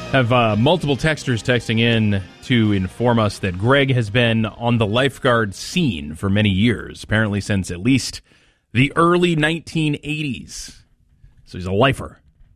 Have multiple texters texting in to inform us that Greg has been on the lifeguard scene for many years, apparently since at least the early 1980s. So he's a lifer.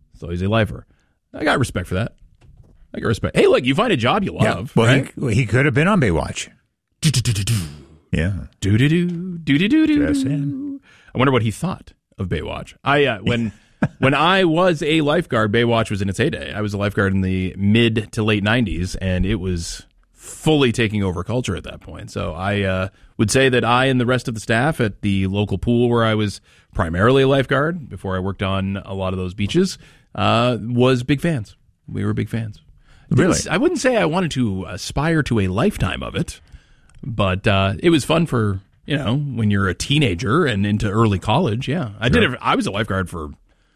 I got respect for that. I got respect. Hey, look, you find a job you love. Yeah. Well, right? he could have been on Baywatch. Yeah. Just saying. I wonder what he thought of Baywatch. When I was a lifeguard, Baywatch was in its heyday. I was a lifeguard in the mid to late 90s, and it was fully taking over culture at that point. So I would say that I and the rest of the staff at the local pool where I was primarily a lifeguard before I worked on a lot of those beaches was big fans. We were big fans. Really? I wouldn't say I wanted to aspire to a lifetime of it, but it was fun for, when you're a teenager and into early college. Yeah. I was a lifeguard for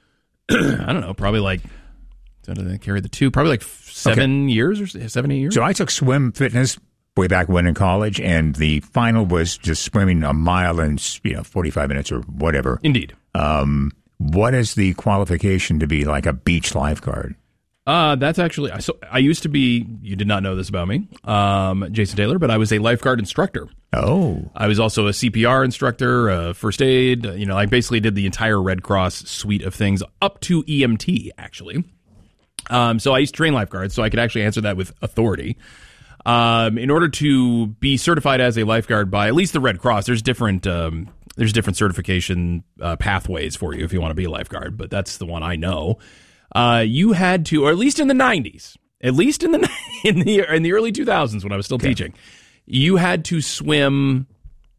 I don't know, probably like, I carried the two, probably like 7 years or 7, 8 years. So I took swim fitness way back when in college, and the final was just swimming a mile in 45 minutes or whatever. Indeed. What is the qualification to be like a beach lifeguard? That's actually, so I used to be, you did not know this about me, Jason Taylor, but I was a lifeguard instructor. Oh. I was also a CPR instructor, first aid. I basically did the entire Red Cross suite of things up to EMT, actually. So I used to train lifeguards, so I could actually answer that with authority. In order to be certified as a lifeguard by at least the Red Cross, there's different certification pathways for you if you want to be a lifeguard, but that's the one I know. You had to, or at least in the 90s, at least in the early 2000s when I was still teaching, you had to swim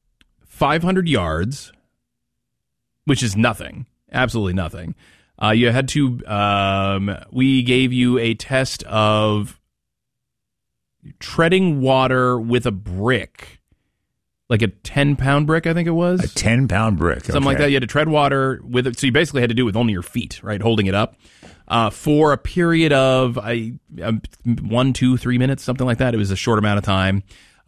500 yards, which is nothing, absolutely nothing. You had to, we gave you a test of treading water with a brick, like a 10-pound brick, I think it was. A 10-pound brick. Something like that. You had to tread water with it. So you basically had to do it with only your feet, right? Holding it up for a period of 1, 2, 3 minutes, something like that. It was a short amount of time.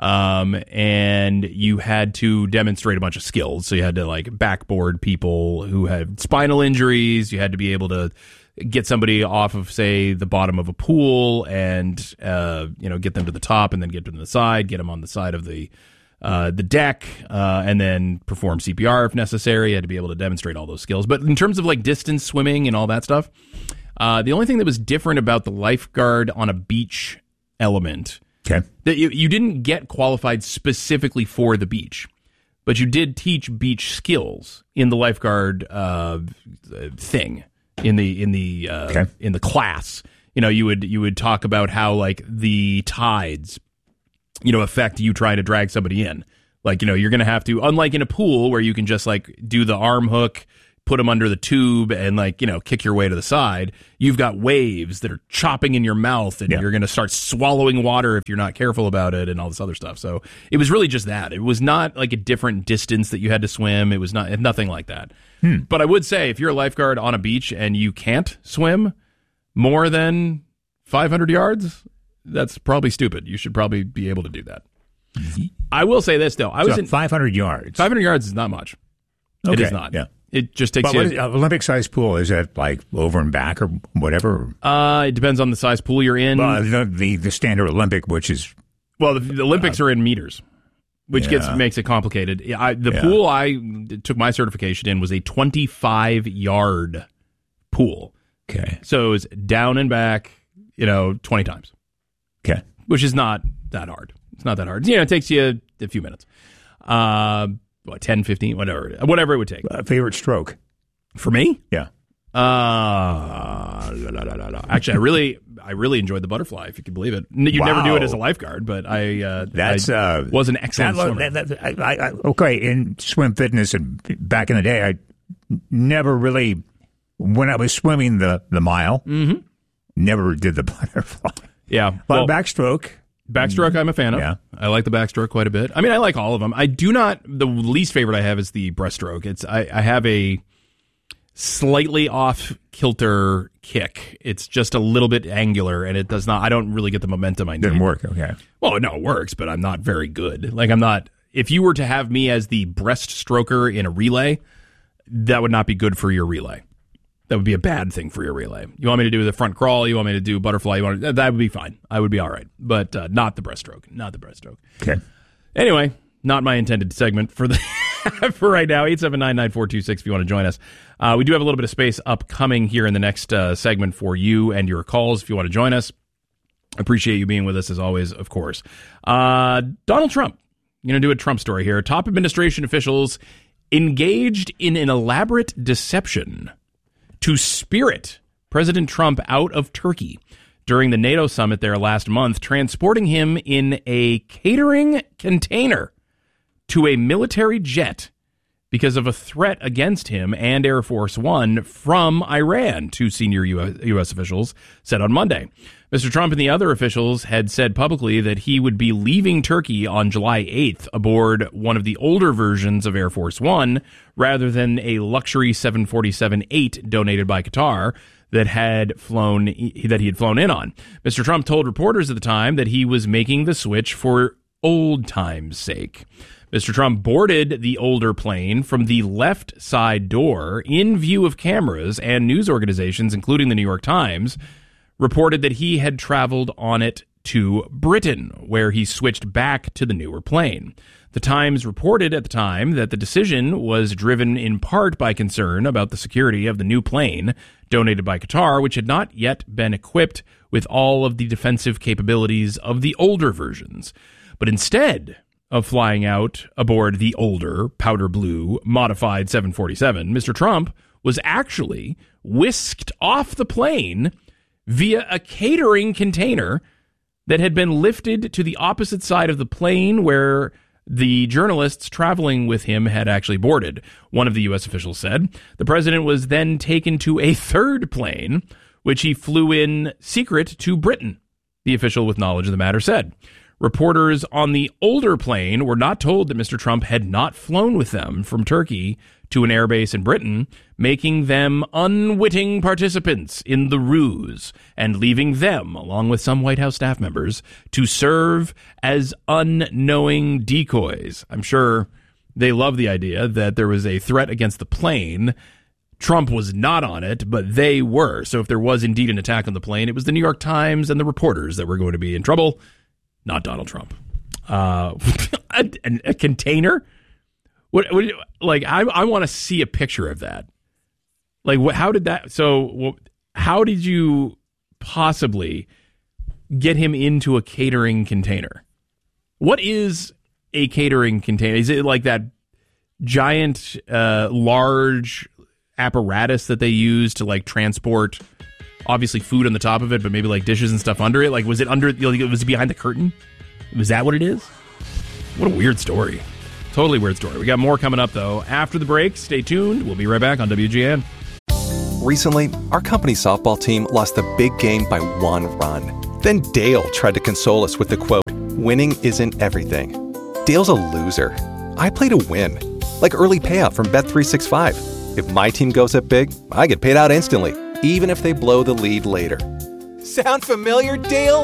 And you had to demonstrate a bunch of skills. So you had to backboard people who had spinal injuries. You had to be able to get somebody off of, say, the bottom of a pool and, get them to the top and then get them to the side, get them on the side of the deck, and then perform CPR if necessary. You had to be able to demonstrate all those skills. But in terms of distance swimming and all that stuff, the only thing that was different about the lifeguard on a beach element, that you didn't get qualified specifically for the beach, but you did teach beach skills in the lifeguard thing in the class. You would talk about how the tides affect you trying to drag somebody in. You're going to have to, unlike in a pool where you can just do the arm hook, put them under the tube and kick your way to the side. You've got waves that are chopping in your mouth and you're going to start swallowing water if you're not careful about it and all this other stuff. So it was really just that. It was not a different distance that you had to swim. It was nothing like that. But I would say if you're a lifeguard on a beach and you can't swim more than 500 yards, that's probably stupid. You should probably be able to do that. I will say this, though. I was in 500 yards. 500 yards is not much. Okay. It is not. Yeah. It just takes you... Olympic-sized pool, is that over and back or whatever? It depends on the size pool you're in. The standard Olympic, which is... Well, the Olympics are in meters, which makes it complicated. The pool I took my certification in was a 25-yard pool. Okay. So it was down and back, 20 times. Okay. Which is not that hard. It's not that hard. It takes you a few minutes. 10, 15, whatever it would take. Favorite stroke? For me? Yeah. Actually, I really enjoyed the butterfly, if you can believe it. You never do it as a lifeguard, but I was an excellent swimmer. Okay, in swim fitness and back in the day, I never really, when I was swimming the mile, never did the butterfly. Yeah. But backstroke. Backstroke, I'm a fan of. Yeah. I like the backstroke quite a bit. I mean, I like all of them. The least favorite I have is the breaststroke. I have a slightly off-kilter kick. It's just a little bit angular, and I don't really get the momentum I need. Didn't work, okay. Well, no, it works, but I'm not very good. If you were to have me as the breaststroker in a relay, that would not be good for your relay. That would be a bad thing for your relay. You want me to do the front crawl? You want me to do butterfly? That would be fine. I would be all right. But not the breaststroke. Not the breaststroke. Okay. Anyway, not my intended segment for the for right now. 879-9426 if you want to join us. We do have a little bit of space upcoming here in the next segment for you and your calls if you want to join us. Appreciate you being with us as always, of course. Donald Trump. I'm going to do a Trump story here. Top administration officials engaged in an elaborate deception to spirit President Trump out of Turkey during the NATO summit there last month, transporting him in a catering container to a military jet because of a threat against him and Air Force One from Iran, two senior U.S. officials said on Monday. Mr. Trump and the other officials had said publicly that he would be leaving Turkey on July 8th aboard one of the older versions of Air Force One rather than a luxury 747-8 donated by Qatar that he had flown in on. Mr. Trump told reporters at the time that he was making the switch for old times' sake. Mr. Trump boarded the older plane from the left side door in view of cameras, and news organizations, including the New York Times, reported that he had traveled on it to Britain, where he switched back to the newer plane. The Times reported at the time that the decision was driven in part by concern about the security of the new plane donated by Qatar, which had not yet been equipped with all of the defensive capabilities of the older versions. But instead of flying out aboard the older, powder blue, modified 747, Mr. Trump was actually whisked off the plane via a catering container that had been lifted to the opposite side of the plane where the journalists traveling with him had actually boarded, one of the U.S. officials said. The president was then taken to a third plane, which he flew in secret to Britain, the official with knowledge of the matter said. Reporters on the older plane were not told that Mr. Trump had not flown with them from Turkey to an airbase in Britain, making them unwitting participants in the ruse and leaving them, along with some White House staff members, to serve as unknowing decoys. I'm sure they love the idea that there was a threat against the plane. Trump was not on it, but they were. So if there was indeed an attack on the plane, it was the New York Times and the reporters that were going to be in trouble, not Donald Trump. A container? What like I want to see a picture of that. Like how did that? So how did you possibly get him into a catering container? What is a catering container? Is it like that giant, large apparatus that they use to like transport, obviously food on the top of it, but maybe like dishes and stuff under it? Like was it under? Was it behind the curtain? Was that what it is? What a weird story. Totally weird story. We got more coming up, though. After the break, stay tuned. We'll be right back on WGN. Recently, our company's softball team lost the big game by 1 run. Then Dale tried to console us with the quote, "Winning isn't everything." Dale's a loser. I play to win. Like early payout from Bet365. If my team goes up big, I get paid out instantly, even if they blow the lead later. Sound familiar, Dale?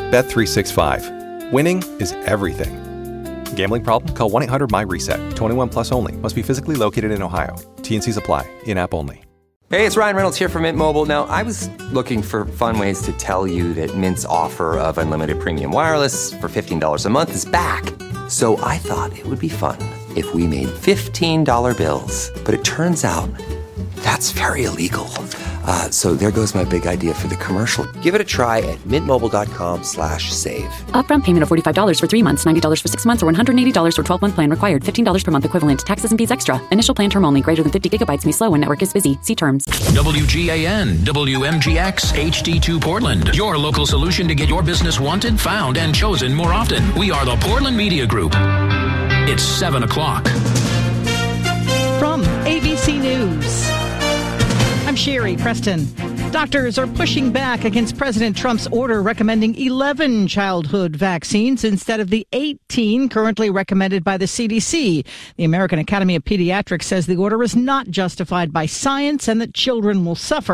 Bet365. Winning is everything. Gambling problem? Call 1-800-MY-RESET. 21 plus only. Must be physically located in Ohio. T&Cs apply. In-app only. Hey, it's Ryan Reynolds here from Mint Mobile. Now, I was looking for fun ways to tell you that Mint's offer of unlimited premium wireless for $15 a month is back. So I thought it would be fun if we made $15 bills. But it turns out that's very illegal. So there goes my big idea for the commercial. Give it a try at mintmobile.com/save. Upfront payment of $45 for 3 months, $90 for 6 months, or $180 for 12-month plan required. $15 per month equivalent. Taxes and fees extra. Initial plan term only. Greater than 50 gigabytes may slow when network is busy. See terms. WGAN, WMGX, HD2 Portland. Your local solution to get your business wanted, found, and chosen more often. We are the Portland Media Group. It's 7 o'clock. From ABC News, I'm Sherry Preston. Doctors are pushing back against President Trump's order recommending 11 childhood vaccines instead of the 18 currently recommended by the CDC. The American Academy of Pediatrics says the order is not justified by science and that children will suffer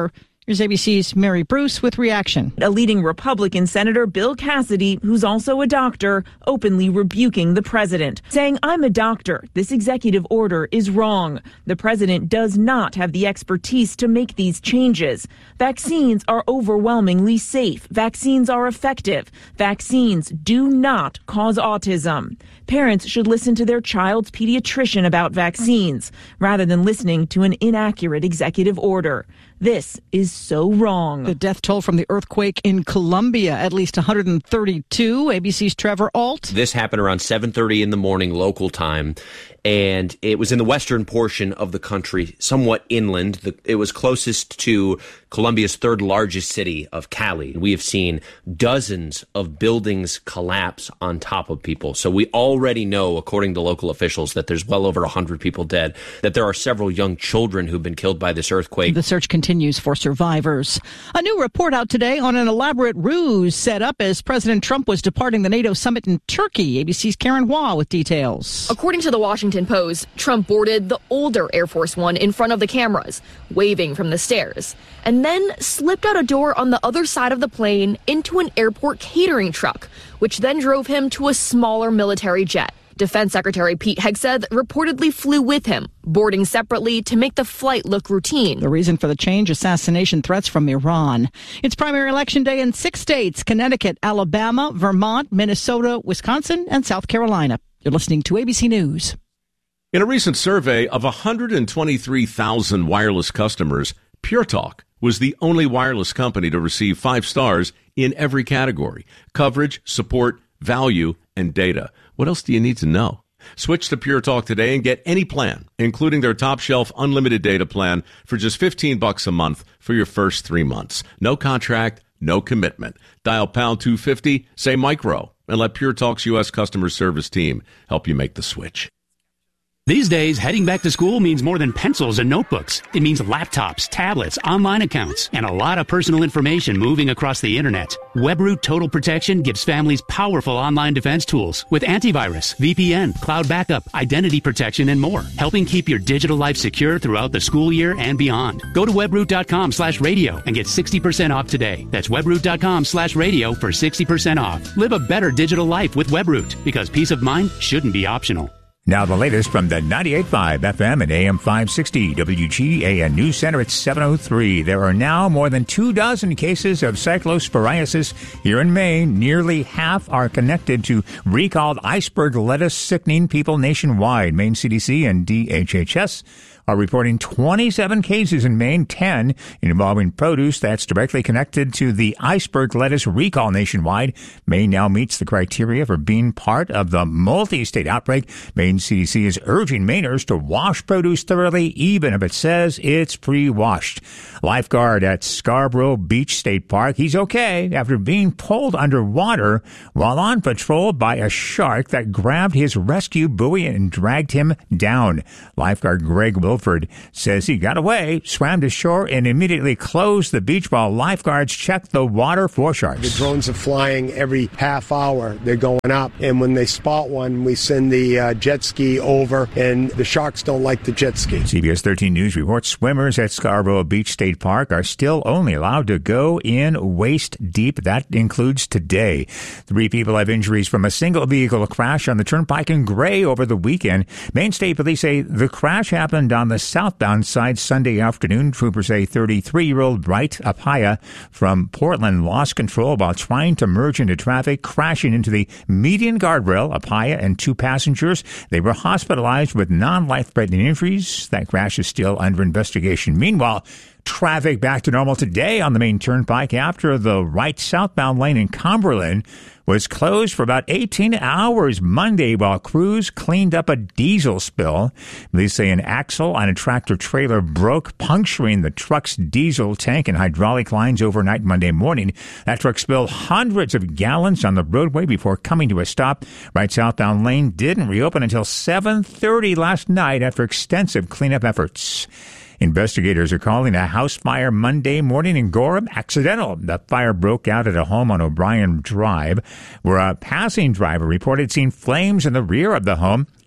Here's ABC's Mary Bruce with reaction. A leading Republican Senator, Bill Cassidy, who's also a doctor, openly rebuking the president, saying, "I'm a doctor. This executive order is wrong. The president does not have the expertise to make these changes. Vaccines are overwhelmingly safe. Vaccines are effective. Vaccines do not cause autism. Parents should listen to their child's pediatrician about vaccines rather than listening to an inaccurate executive order. This is so wrong." The death toll from the earthquake in Colombia, at least 132. ABC's Trevor Ault. This happened around 7:30 in the morning local time, and it was in the western portion of the country, somewhat inland. It was closest to Colombia's third largest city of Cali. We have seen dozens of buildings collapse on top of people. So we already know, according to local officials, that there's well over 100 people dead, that there are several young children who've been killed by this earthquake. The search continues for survivors. A new report out today on an elaborate ruse set up as President Trump was departing the NATO summit in Turkey. ABC's Karen Hua with details. According to the Washington Post, Trump boarded the older Air Force One in front of the cameras, waving from the stairs, and then slipped out a door on the other side of the plane into an airport catering truck, which then drove him to a smaller military jet. Defense Secretary Pete Hegseth reportedly flew with him, boarding separately to make the flight look routine. The reason for the change, assassination threats from Iran. It's primary election day in 6 states: Connecticut, Alabama, Vermont, Minnesota, Wisconsin, and South Carolina. You're listening to ABC News. In a recent survey of 123,000 wireless customers, Pure Talk was the only wireless company to receive 5 stars in every category: coverage, support, value, and data. What else do you need to know? Switch to Pure Talk today and get any plan, including their top shelf unlimited data plan, for just $15 a month for your first 3 months. No contract, no commitment. Dial pound 250, say micro, and let Pure Talk's U.S. customer service team help you make the switch. These days, heading back to school means more than pencils and notebooks. It means laptops, tablets, online accounts, and a lot of personal information moving across the internet. WebRoot Total Protection gives families powerful online defense tools with antivirus, VPN, cloud backup, identity protection, and more, helping keep your digital life secure throughout the school year and beyond. Go to webroot.com/radio and get 60% off today. That's webroot.com/radio for 60% off. Live a better digital life with WebRoot, because peace of mind shouldn't be optional. Now the latest from the 98.5 FM and AM 560 WGAN News Center at 7:03. There are now more than 24 cases of cyclosporiasis here in Maine. Nearly half are connected to recalled iceberg lettuce sickening people nationwide. Maine CDC and DHHS are reporting 27 cases in Maine, 10 involving produce that's directly connected to the iceberg lettuce recall nationwide. Maine now meets the criteria for being part of the multi-state outbreak. Maine CDC is urging Mainers to wash produce thoroughly, even if it says it's pre-washed. Lifeguard at Scarborough Beach State Park, he's okay after being pulled underwater while on patrol by a shark that grabbed his rescue buoy and dragged him down. Lifeguard Greg Wilford says he got away, swam to shore, and immediately closed the beach while lifeguards checked the water for sharks. The drones are flying every half hour. They're going up, and when they spot one, we send the jet ski over, and the sharks don't like the jet ski. CBS 13 News reports swimmers at Scarborough Beach State Park are still only allowed to go in waist deep. That includes today. 3 people have injuries from a single vehicle crash on the Turnpike in Gray over the weekend. Maine State Police say the crash happened on the southbound side Sunday afternoon. Troopers say 33-year-old Bright Apaya from Portland lost control while trying to merge into traffic, crashing into the median guardrail. Apaya and 2 passengers, they were hospitalized with non-life-threatening injuries. That crash is still under investigation. Meanwhile, traffic back to normal today on the Main Turnpike after the right southbound lane in Cumberland was closed for about 18 hours Monday while crews cleaned up a diesel spill. Police say an axle on a tractor-trailer broke, puncturing the truck's diesel tank and hydraulic lines overnight Monday morning. That truck spilled hundreds of gallons on the roadway before coming to a stop. Right southbound lane didn't reopen until 7:30 last night after extensive cleanup efforts. Investigators are calling a house fire Monday morning in Gorham accidental. The fire broke out at a home on O'Brien Drive, where a passing driver reported seeing flames in the rear of the home.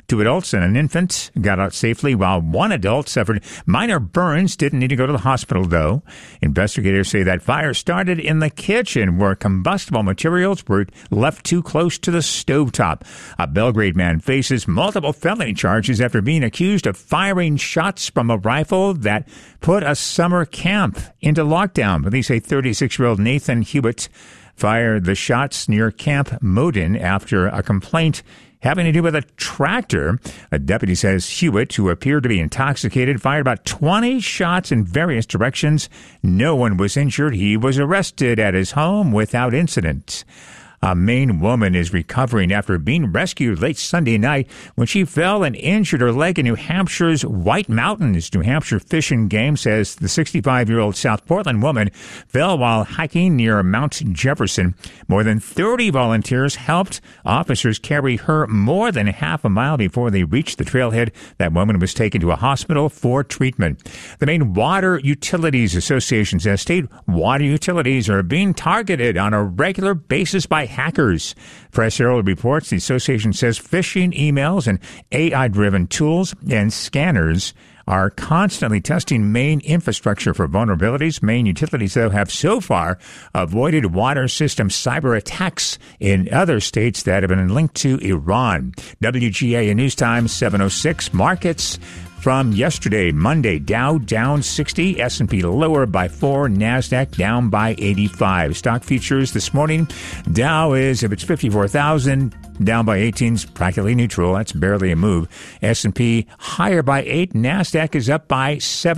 2 adults and an infant got out safely, while 1 adult suffered minor burns, didn't need to go to the hospital, though. Investigators say that fire started in the kitchen where combustible materials were left too close to the stovetop. A Belgrade man faces multiple felony charges after being accused of firing shots from a rifle that put a summer camp into lockdown. Police say 36-year-old Nathan Hewitt fired the shots near Camp Modin after a complaint having to do with a tractor. A deputy says Hewitt, who appeared to be intoxicated, fired about 20 shots in various directions. No one was injured. He was arrested at his home without incident. A Maine woman is recovering after being rescued late Sunday night when she fell and injured her leg in New Hampshire's White Mountains. New Hampshire Fish and Game says the 65-year-old South Portland woman fell while hiking near Mount Jefferson. More than 30 volunteers helped officers carry her more than half a mile before they reached the trailhead. That woman was taken to a hospital for treatment. The Maine Water Utilities Association says state water utilities are being targeted on a regular basis by hackers. Press Herald reports the association says phishing emails and AI-driven tools and scanners are constantly testing Maine infrastructure for vulnerabilities. Maine utilities, though, have so far avoided water system cyber attacks in other states that have been linked to Iran. WGA News Time 7:06. Markets from yesterday, Monday, Dow down 60, S&P lower by 4, NASDAQ down by 85. Stock futures this morning, Dow is, if it's 54,000, down by 18, is practically neutral. That's barely a move. S&P higher by 8, NASDAQ is up by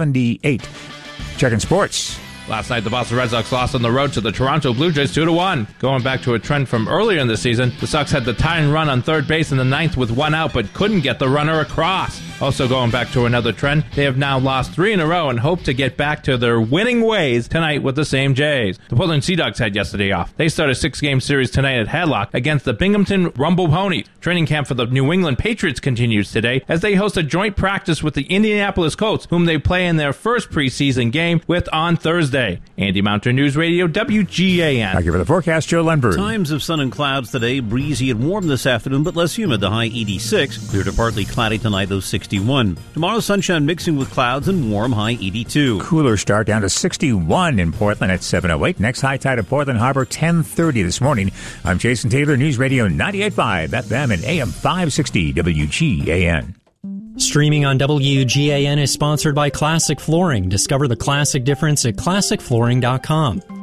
78. Checking sports. Last night, the Boston Red Sox lost on the road to the Toronto Blue Jays 2-1. Going back to a trend from earlier in the season, the Sox had the tying run on third base in the 9th with 1 out, but couldn't get the runner across. Also going back to another trend, they have now lost 3 in a row and hope to get back to their winning ways tonight with the same Jays. The Portland Sea Dogs had yesterday off. They start a 6-game series tonight at Hadlock against the Binghamton Rumble Ponies. Training camp for the New England Patriots continues today as they host a joint practice with the Indianapolis Colts, whom they play in their first preseason game with on Thursday. Andy Mountain News Radio, WGAN. Thank you for the forecast, Joe Lundberg. Times of sun and clouds today, breezy and warm this afternoon, but less humid, the high 86. Clear to partly cloudy tonight, though 61. Tomorrow, sunshine mixing with clouds and warm, high 82. Cooler start down to 61 in Portland at 7:08. Next high tide at Portland Harbor, 10:30 this morning. I'm Jason Taylor, News Radio 98.5 FM and AM 560 WGAN. Streaming on WGAN is sponsored by Classic Flooring. Discover the classic difference at ClassicFlooring.com.